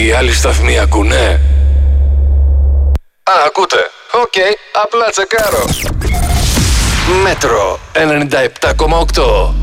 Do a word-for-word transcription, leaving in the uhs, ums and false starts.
οι άλλοι σταθμοί ακούνε? Α, ακούτε. Οκ, okay, απλά τσεκάρω. Μέτρο ενενήντα επτά κόμμα οκτώ.